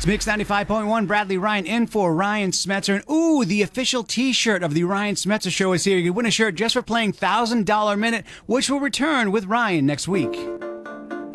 Mix 95.1, Bradley Ryan in for Ryan Smetzer. And ooh, the official t-shirt of the Ryan Smetzer Show is here. You can win a shirt just for playing $1,000 Minute, which will return with Ryan next week.